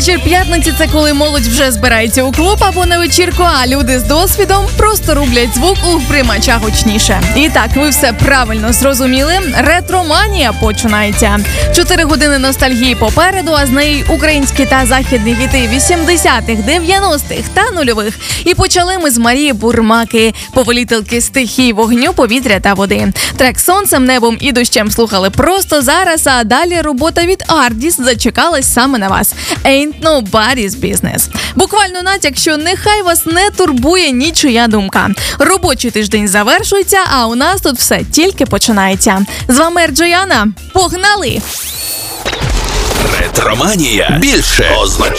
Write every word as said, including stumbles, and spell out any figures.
Вечір п'ятниці – це коли молодь вже збирається у клуб або на вечірку, а люди з досвідом просто рублять звук у приймача гучніше. І так, ви все правильно зрозуміли. Ретроманія починається. Чотири години ностальгії попереду, а з неї українські та західні хіти вісімдесятих, дев'яностих та нульових. І почали ми з Марії Бурмаки, повелітелки стихій вогню, повітря та води. Трек «Сонцем, небом і дощем» слухали просто зараз, а далі робота від Ардіс зачекалась саме на вас. Ain't nobody's business. Буквально натяк, що нехай вас не турбує нічия думка. Робочий тиждень завершується, а у нас тут все тільки починається. З вами Ерджояна. Погнали! Ретроманія. Більше означає